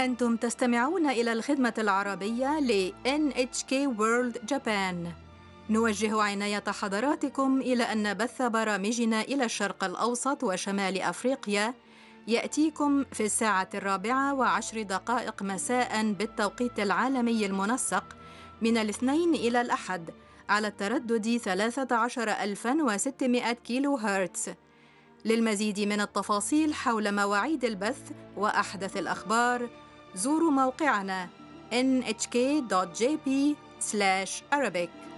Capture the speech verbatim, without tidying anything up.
أنتم تستمعون إلى الخدمة العربية ل إن إتش كي World Japan. نوجه عناية حضراتكم إلى أن بث برامجنا إلى الشرق الأوسط وشمال أفريقيا يأتيكم في الساعة الرابعة وعشر دقائق مساء بالتوقيت العالمي المنسق من الاثنين إلى الأحد على التردد ثلاثة عشر ألفا وستمائة كيلو هرتز. للمزيد من التفاصيل حول مواعيد البث وأحدث الأخبار زوروا موقعنا إن إتش كي دوت جي بي سلاش أرابيك.